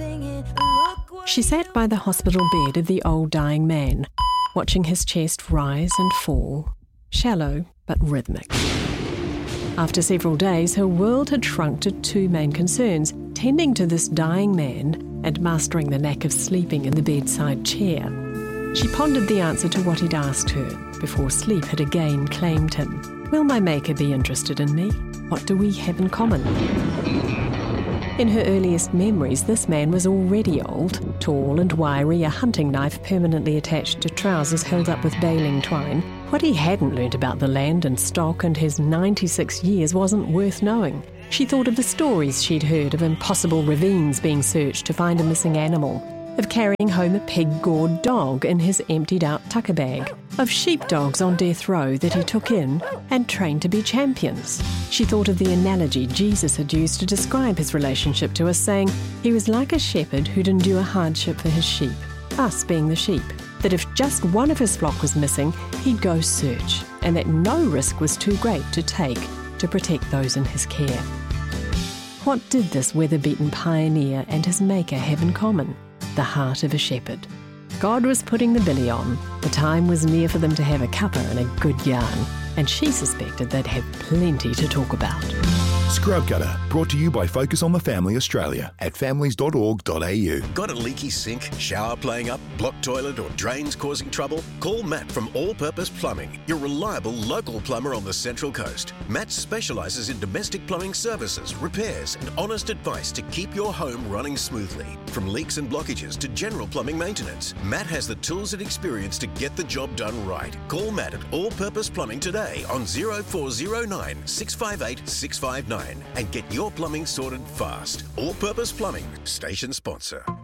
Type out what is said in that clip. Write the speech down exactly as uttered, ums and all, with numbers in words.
She sat by the hospital bed of the old dying man, watching his chest rise and fall, shallow but rhythmic. After several days, her world had shrunk to two main concerns: tending to this dying man and mastering the knack of sleeping in the bedside chair. She pondered the answer to what he'd asked her before sleep had again claimed him. Will my maker be interested in me? What do we have in common? In her earliest memories, this man was already old, tall and wiry, a hunting knife permanently attached to trousers held up with baling twine. What he hadn't learnt about the land and stock and his ninety-six years wasn't worth knowing. She thought of the stories she'd heard of impossible ravines being searched to find a missing animal, of carrying home a pig-gored dog in his emptied-out tucker bag, of sheepdogs on death row that he took in and trained to be champions. She thought of the analogy Jesus had used to describe his relationship to us, saying he was like a shepherd who'd endure hardship for his sheep, us being the sheep, that if just one of his flock was missing, he'd go search, and that no risk was too great to take to protect those in his care. What did this weather-beaten pioneer and his maker have in common? The heart of a shepherd. God was putting the billy on. The time was near for them to have a cuppa and a good yarn, and she suspected they'd have plenty to talk about. Scrub Gutter, brought to you by Focus on the Family Australia at families dot org dot a u. Got a leaky sink, shower playing up, blocked toilet or drains causing trouble? Call Matt from All Purpose Plumbing, your reliable local plumber on the Central Coast. Matt specialises in domestic plumbing services, repairs and honest advice to keep your home running smoothly. From leaks and blockages to general plumbing maintenance, Matt has the tools and experience to get the job done right. Call Matt at All Purpose Plumbing today on zero four zero nine, six five eight, six five nine and get your plumbing sorted fast. All Purpose Plumbing, station sponsor.